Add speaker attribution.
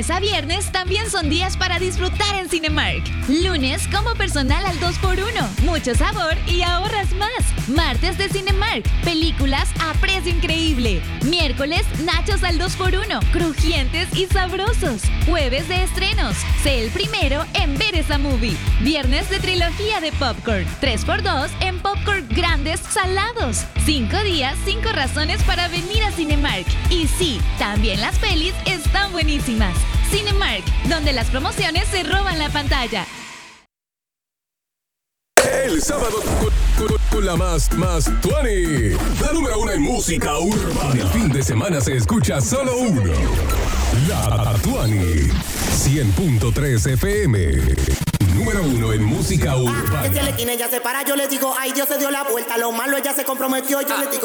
Speaker 1: lunes a viernes también son días para disfrutar en Cinemark. Lunes, como personal al 2x1. Mucho sabor y ahorras más. Martes de Cinemark. Películas a precio increíble. Miércoles, nachos al 2x1. Crujientes y sabrosos. Jueves de estrenos. Sé el primero en ver esa movie. Viernes de trilogía de popcorn. 3x2 en popcorn grandes salados. 5 días, 5 razones para venir a Cinemark. Y sí, también las pelis están buenísimas. Cinemark, donde las promociones se roban la pantalla.
Speaker 2: El sábado con la más tuani. La número 1 en música urbana. El fin de semana se escucha solo uno. La Tuani. 100.3 FM. Número 1 en música urbana.
Speaker 3: Desde la esquina ella se para, yo le digo, ay, Dios se dio la vuelta. Lo malo ella se comprometió, yo le digo.